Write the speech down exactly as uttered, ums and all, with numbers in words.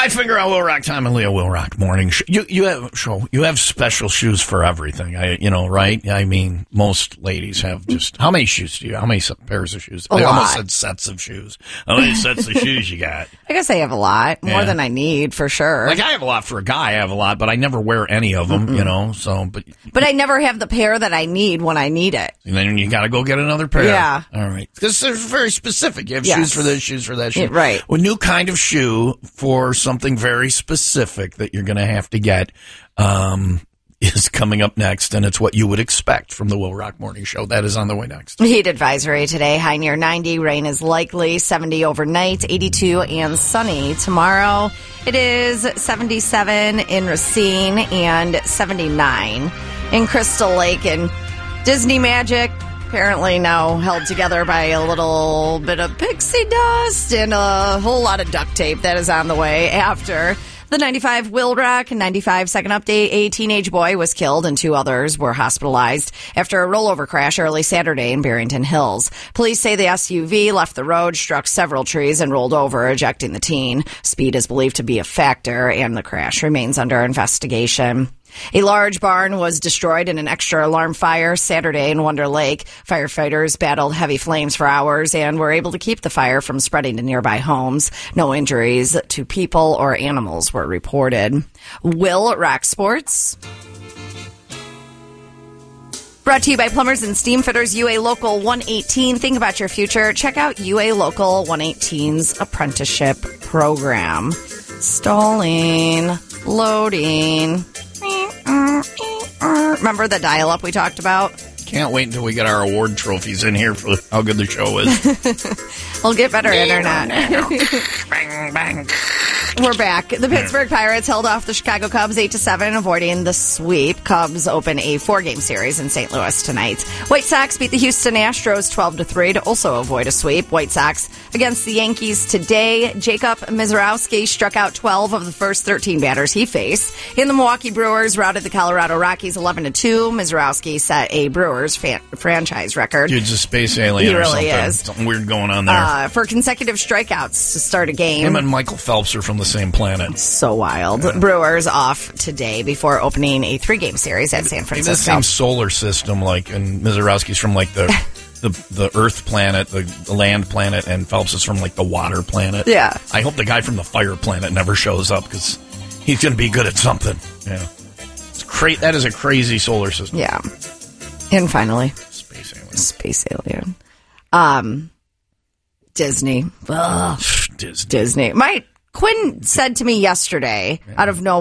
Five Finger Out Will Rock, Tom and Leo Will Rock morning. Sh- You you have show you have special shoes for everything. I you know right. I mean, most ladies have just how many shoes do you? How many s- pairs of shoes? A I lot. almost said sets of shoes. How many sets of shoes you got? I guess I have a lot, more Yeah. than I need, for sure. Like I have a lot for a guy. I have a lot, but I never wear any of them. Mm-mm. You know, so but But I never have the pair that I need when I need it. and then you got to go get another pair. Yeah. All right. Because they're very specific. You have Yes. shoes for this, shoes for that. Shoe. Yeah, right. A new kind of shoe for something very specific that you're going to have to get um, is coming up next, and it's what you would expect from the Will Rock Morning Show. That is on the way next. Heat advisory today, high near ninety. Rain is likely, seventy overnight, eighty-two and sunny. Tomorrow it is seventy-seven in Racine and seventy-nine in Crystal Lake. And Disney Magic apparently now held together by a little bit of pixie dust and a whole lot of duct tape that is on the way after the ninety-five Will Rock and ninety-five second update. A teenage boy was killed and two others were hospitalized after a rollover crash early Saturday in Barrington Hills. Police say the S U V left the road, struck several trees, and rolled over, ejecting the teen. Speed is believed to be a factor, and the crash remains under investigation. A large barn was destroyed in an extra alarm fire Saturday in Wonder Lake. Firefighters battled heavy flames for hours and were able to keep the fire from spreading to nearby homes. No injuries to people or animals were reported. Will Rock Sports. Brought to you by Plumbers and Steam Fitters, U A Local one eighteen. Think about your future. Check out U A Local one eighteen's apprenticeship program. Stalling. Loading. Remember the dial-up we talked about? Can't wait until we get our award trophies in here for how good the show is. We'll get better internet. Bang, bang. We're back. The Pittsburgh Pirates held off the Chicago Cubs eight to seven, avoiding the sweep. Cubs open a four-game series in Saint Louis tonight. White Sox beat the Houston Astros twelve to three to also avoid a sweep. White Sox against the Yankees today. Jacob Mizorowski struck out twelve of the first thirteen batters he faced. In the Milwaukee Brewers routed the Colorado Rockies eleven to two. Mizorowski set a Brewers fan- franchise record. Dude's a space alien He or really something. is. Something weird going on there. Uh, for consecutive strikeouts to start a game. Him and Michael Phelps are from the same planet. So wild. Yeah. Brewers off today before opening a three-game series at San Francisco. The same solar system, like, and Mizorowski's from, like, the the the Earth planet, the, the land planet, and Phelps is from, like, the water planet. Yeah. I hope the guy from the fire planet never shows up, because he's going to be good at something. Yeah. It's cra- that is a crazy solar system. Yeah. And finally. Space alien. Space alien. Um, Disney. Ugh. Disney. Disney. My Quinn said to me yesterday, yeah. out of nowhere,